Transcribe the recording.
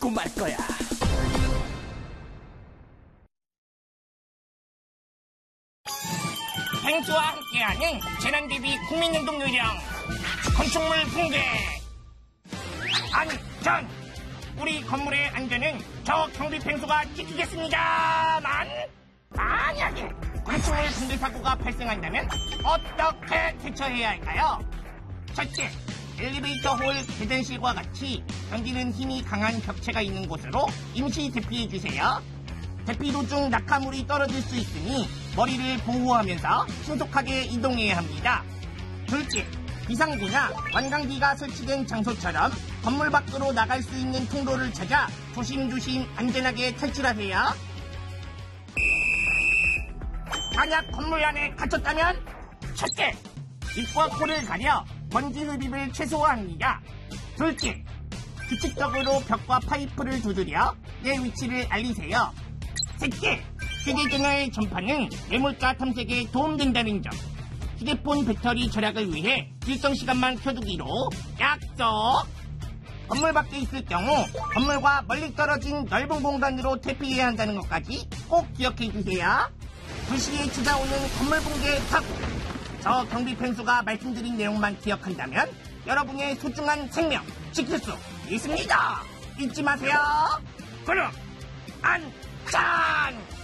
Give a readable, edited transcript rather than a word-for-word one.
죽고 말 거야. 펭수와 함께하는 재난대비 국민연동 요령 건축물 붕괴. 안전! 우리 건물의 안전은 저 경비 펭수가 지키겠습니다만, 만약에 건축물 붕괴 사고가 발생한다면 어떻게 대처해야 할까요? 첫째, 엘리베이터 홀 계단실과 같이 견디는 힘이 강한 벽체가 있는 곳으로 임시 대피해주세요. 대피 도중 낙하물이 떨어질 수 있으니 머리를 보호하면서 신속하게 이동해야 합니다. 둘째, 비상구나 관광기가 설치된 장소처럼 건물 밖으로 나갈 수 있는 통로를 찾아 조심조심 안전하게 탈출하세요. 만약 건물 안에 갇혔다면 첫째, 입과 코를 가려 먼지 흡입을 최소화합니다. 둘째, 규칙적으로 벽과 파이프를 두드려 내 위치를 알리세요. 셋째, 휴대전화의 전파는 매몰가 탐색에 도움된다는 점. 휴대폰 배터리 절약을 위해 일정 시간만 켜두기로 약속! 건물 밖에 있을 경우 건물과 멀리 떨어진 넓은 공간으로 대피해야 한다는 것까지 꼭 기억해 주세요. 불시에 찾아오는 건물 붕괴 사고. 저 경비 펭수가 말씀드린 내용만 기억한다면 여러분의 소중한 생명 지킬 수 있습니다. 잊지 마세요. 그럼 안전!